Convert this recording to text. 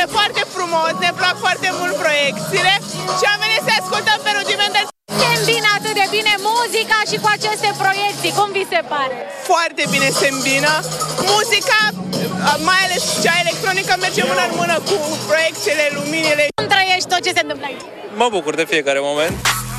foarte frumos, ne plac foarte mult proiecțiile și am venit să ascultăm pe rudimente. Se îmbină atât de bine muzica și cu aceste proiecții, cum vi se pare? Foarte bine se îmbină. Muzica, mai ales cea electronică, merge mână în mână cu proiecțiile, luminile. Cum trăiești tot ce se întâmplă aici? Mă bucur de fiecare moment.